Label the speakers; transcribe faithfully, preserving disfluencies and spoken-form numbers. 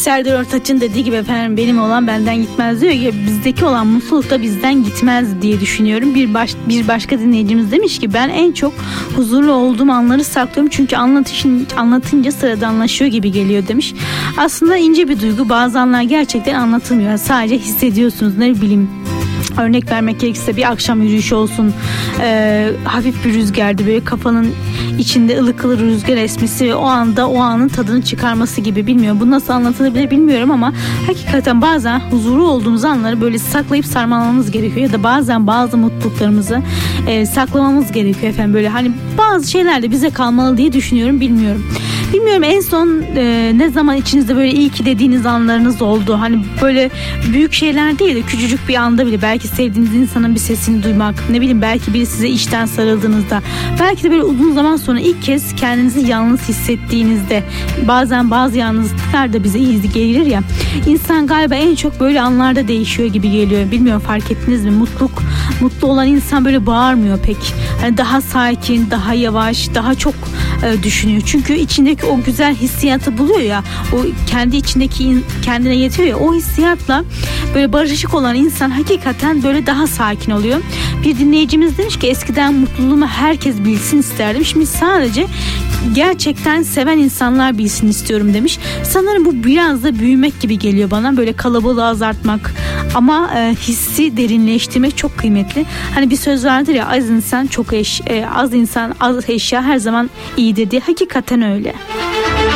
Speaker 1: Serdar Ortaç'ın dediği gibi efendim, benim olan benden gitmez diyor ya, bizdeki olan mutluluk da bizden gitmez diye düşünüyorum. Bir baş, bir başka dinleyicimiz demiş ki ben en çok huzurlu olduğum anları saklıyorum çünkü anlatışın, anlatınca sıradanlaşıyor gibi geliyor demiş. Aslında ince bir duygu, bazı anlar gerçekten anlatılmıyor, sadece hissediyorsunuz. Ne bileyim, örnek vermek gerekirse bir akşam yürüyüşü olsun, e, hafif bir rüzgardı, böyle kafanın içinde ılık ılık rüzgar esmesi ve o anda o anın tadını çıkarması gibi, bilmiyorum bu nasıl anlatılabilir bilmiyorum ama hakikaten bazen huzurlu olduğumuz anları böyle saklayıp sarmalamamız gerekiyor ya da bazen bazı mutluluklarımızı e, saklamamız gerekiyor efendim, böyle hani bazı şeyler de bize kalmalı diye düşünüyorum. Bilmiyorum. Bilmiyorum en son e, ne zaman içinizde böyle iyi ki dediğiniz anlarınız oldu. Hani böyle büyük şeyler değil de küçücük bir anda bile, belki sevdiğiniz insanın bir sesini duymak, ne bileyim belki biri size içten sarıldığınızda, belki de böyle uzun zaman sonra ilk kez kendinizi yalnız hissettiğinizde, bazen bazı yalnızlıklar da bize iyi gelir ya. İnsan galiba en çok böyle anlarda değişiyor gibi geliyor. Bilmiyorum fark ettiniz mi? Mutluluk, mutlu olan insan böyle bağırmıyor pek. Hani daha sakin, daha yavaş, daha çok e, düşünüyor. Çünkü içindeki o güzel hissiyatı buluyor ya, o kendi içindeki kendine yetiyor ya, o hissiyatla böyle barışık olan insan hakikaten böyle daha sakin oluyor. Bir dinleyicimiz demiş ki eskiden mutluluğumu herkes bilsin isterdim, şimdi sadece gerçekten seven insanlar bilsin istiyorum demiş. Sanırım bu biraz da büyümek gibi geliyor bana, böyle kalabalığı azaltmak ama e, hissi derinleştirmek çok kıymetli. Hani bir söz vardır ya, az insan çok eş, e, az insan az eşya her zaman iyidir diye, hakikaten öyle.